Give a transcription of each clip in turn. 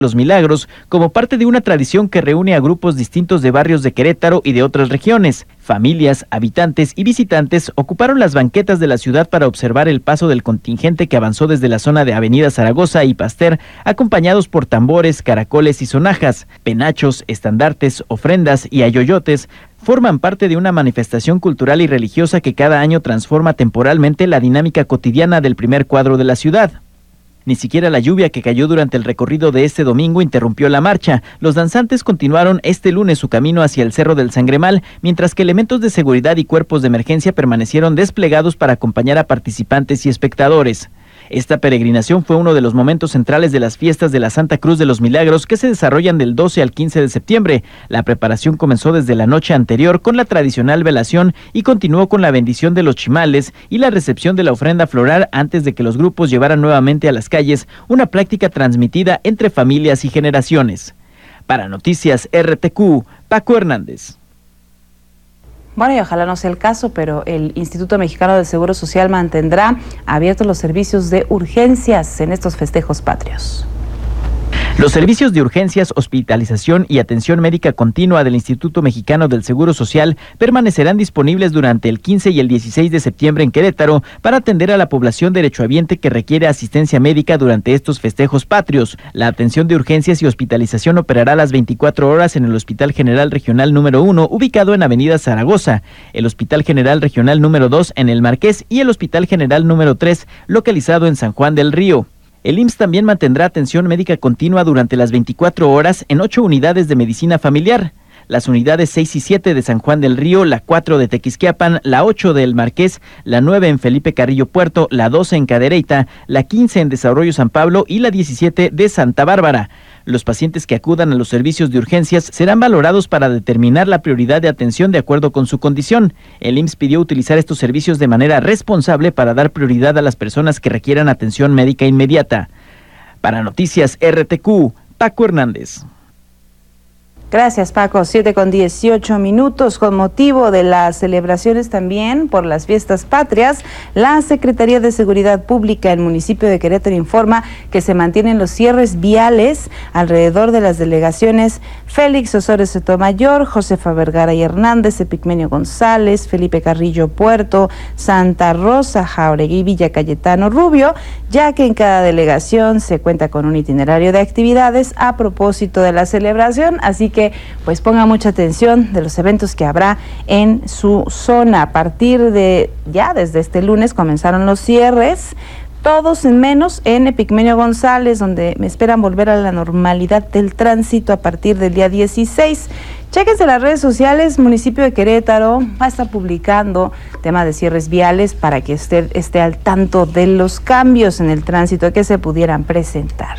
Los Milagros como parte de una tradición que reúne a grupos distintos de barrios de Querétaro y de otras regiones. Familias, habitantes y visitantes ocuparon las banquetas de la ciudad para observar el paso del contingente que avanzó desde la zona de Avenida Zaragoza y Pasteur, acompañados por tambores, caracoles y sonajas. Penachos, estandartes, ofrendas y ayoyotes forman parte de una manifestación cultural y religiosa que cada año transforma temporalmente la dinámica cotidiana del primer cuadro de la ciudad. Ni siquiera la lluvia que cayó durante el recorrido de este domingo interrumpió la marcha. Los danzantes continuaron este lunes su camino hacia el Cerro del Sangremal, mientras que elementos de seguridad y cuerpos de emergencia permanecieron desplegados para acompañar a participantes y espectadores. Esta peregrinación fue uno de los momentos centrales de las fiestas de la Santa Cruz de los Milagros que se desarrollan del 12 al 15 de septiembre. La preparación comenzó desde la noche anterior con la tradicional velación y continuó con la bendición de los chimales y la recepción de la ofrenda floral antes de que los grupos llevaran nuevamente a las calles, una práctica transmitida entre familias y generaciones. Para Noticias RTQ, Paco Hernández. Bueno, y ojalá no sea el caso, pero el Instituto Mexicano del Seguro Social mantendrá abiertos los servicios de urgencias en estos festejos patrios. Los servicios de urgencias, hospitalización y atención médica continua del Instituto Mexicano del Seguro Social permanecerán disponibles durante el 15 y el 16 de septiembre en Querétaro para atender a la población derechohabiente que requiere asistencia médica durante estos festejos patrios. La atención de urgencias y hospitalización operará las 24 horas en el Hospital General Regional número 1, ubicado en Avenida Zaragoza, el Hospital General Regional número 2 en El Marqués y el Hospital General número 3, localizado en San Juan del Río. El IMSS también mantendrá atención médica continua durante las 24 horas en 8 unidades de medicina familiar. Las unidades 6 y 7 de San Juan del Río, la 4 de Tequisquiapan, la 8 de El Marqués, la 9 en Felipe Carrillo Puerto, la 12 en Cadereyta, la 15 en Desarrollo San Pablo y la 17 de Santa Bárbara. Los pacientes que acudan a los servicios de urgencias serán valorados para determinar la prioridad de atención de acuerdo con su condición. El IMSS pidió utilizar estos servicios de manera responsable para dar prioridad a las personas que requieran atención médica inmediata. Para Noticias RTQ, Paco Hernández. Gracias, Paco. 7:18. Con motivo de las celebraciones también por las fiestas patrias, la Secretaría de Seguridad Pública del municipio de Querétaro informa que se mantienen los cierres viales alrededor de las delegaciones Félix Osorio Sotomayor, Josefa Vergara y Hernández, Epigmenio González, Felipe Carrillo Puerto, Santa Rosa, Jauregui y Villa Cayetano Rubio, ya que en cada delegación se cuenta con un itinerario de actividades a propósito de la celebración, así que pues ponga mucha atención de los eventos que habrá en su zona. A partir de ya desde este lunes comenzaron los cierres, todos en menos en Epigmenio González, donde me esperan volver a la normalidad del tránsito a partir del día 16. Chéquense las redes sociales, municipio de Querétaro va a estar publicando tema de cierres viales para que usted esté al tanto de los cambios en el tránsito que se pudieran presentar.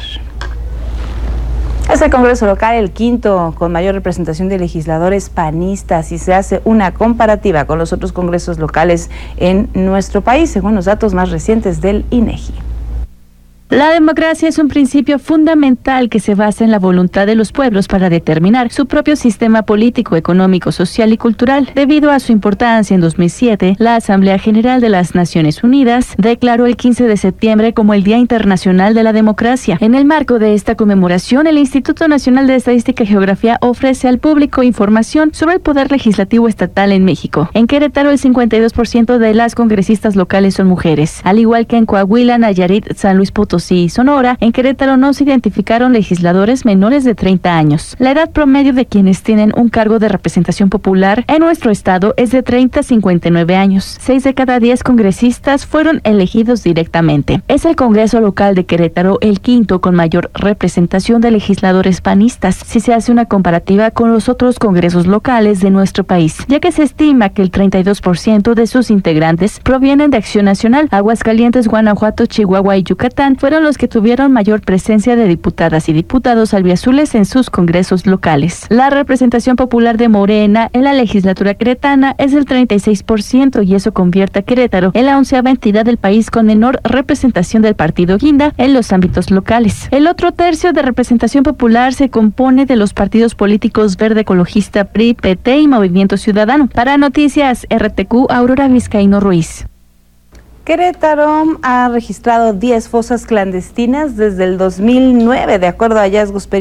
Es el Congreso local el quinto con mayor representación de legisladores panistas y se hace una comparativa con los otros congresos locales en nuestro país, según los datos más recientes del INEGI. La democracia es un principio fundamental que se basa en la voluntad de los pueblos para determinar su propio sistema político, económico, social y cultural. Debido a su importancia, en 2007, la Asamblea General de las Naciones Unidas declaró el 15 de septiembre como el Día Internacional de la Democracia. En el marco de esta conmemoración, el Instituto Nacional de Estadística y Geografía ofrece al público información sobre el poder legislativo estatal en México. En Querétaro, el 52% de las congresistas locales son mujeres, al igual que en Coahuila, Nayarit, San Luis Potosí y Sonora. En Querétaro no se identificaron legisladores menores de 30 años. La edad promedio de quienes tienen un cargo de representación popular en nuestro estado es de 30 a 59 años. 6 de cada 10 congresistas fueron elegidos directamente. Es el Congreso local de Querétaro el quinto con mayor representación de legisladores panistas, si se hace una comparativa con los otros congresos locales de nuestro país, ya que se estima que el 32% de sus integrantes provienen de Acción Nacional. Aguascalientes, Guanajuato, Chihuahua y Yucatán fueron los que tuvieron mayor presencia de diputadas y diputados albiazules en sus congresos locales. La representación popular de Morena en la legislatura queretana es del 36% y eso convierte a Querétaro en la 11ª entidad del país con menor representación del partido Guinda en los ámbitos locales. El otro tercio de representación popular se compone de los partidos políticos Verde Ecologista, PRI, PT y Movimiento Ciudadano. Para Noticias RTQ, Aurora Vizcaíno Ruiz. Querétaro ha registrado 10 fosas clandestinas desde el 2009, de acuerdo a hallazgos